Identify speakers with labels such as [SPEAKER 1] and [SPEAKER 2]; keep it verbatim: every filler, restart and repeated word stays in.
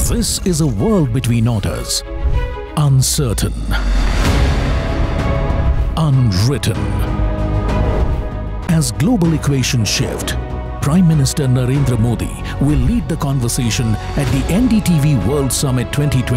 [SPEAKER 1] This is a world between orders. Uncertain. Unwritten. As global equations shift, Prime Minister Narendra Modi will lead the conversation at the N D T V World Summit twenty twenty.